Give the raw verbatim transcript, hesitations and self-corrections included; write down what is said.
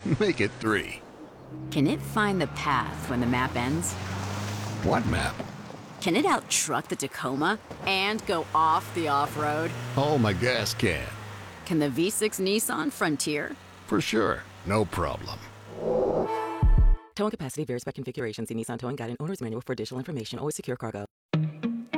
Make it three. Can it find the path when the map ends? What map? Can it out-truck the Tacoma and go off the off-road? Oh, my gas can. Can the V six Nissan Frontier? For sure. No problem. Towing capacity varies by configuration. See Nissan Towing Guide and Owner's Manual for additional information. Always secure cargo.